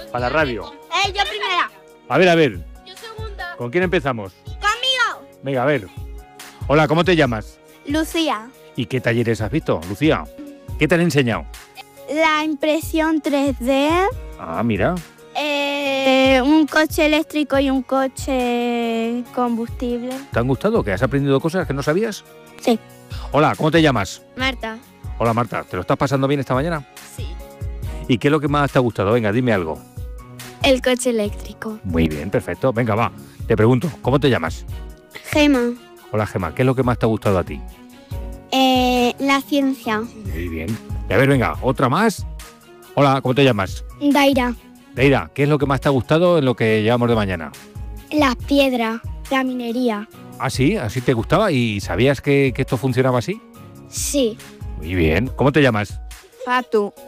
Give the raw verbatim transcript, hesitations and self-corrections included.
Para la radio. Eh, yo primera. A ver, a ver. Yo segunda. ¿Con quién empezamos? Conmigo. Venga, a ver. Hola, ¿cómo te llamas? Lucía. ¿Y qué talleres has visto, Lucía? ¿Qué te han enseñado? La impresión tres D. Ah, mira. Eh, un coche eléctrico y un coche combustible. ¿Te han gustado? ¿Que has aprendido cosas que no sabías? Sí. Hola, ¿cómo te llamas? Marta. Hola, Marta. ¿Te lo estás pasando bien esta mañana? Sí. ¿Y qué es lo que más te ha gustado? Venga, dime algo. El coche eléctrico. Muy bien, perfecto. Venga, va. Te pregunto, ¿cómo te llamas? Gema. Hola, Gemma. ¿Qué es lo que más te ha gustado a ti? Eh, la ciencia. Muy bien. Y a ver, venga, otra más. Hola, ¿cómo te llamas? Daira. Deira, ¿qué es lo que más te ha gustado en lo que llevamos de mañana? Las piedras. La minería. ¿Ah, sí? ¿Así te gustaba? ¿Y sabías que, que esto funcionaba así? Sí. Muy bien. ¿Cómo te llamas? Fatu.